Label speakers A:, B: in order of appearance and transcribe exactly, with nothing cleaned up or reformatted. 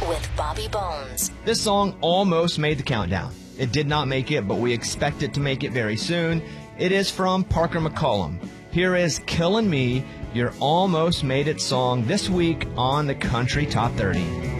A: with Bobby Bones.
B: This song almost made the countdown. It did not make it, but we expect it to make it very soon. It is from Parker McCollum. Here is Killin' Me, your almost made it song this week on the Country Top thirty.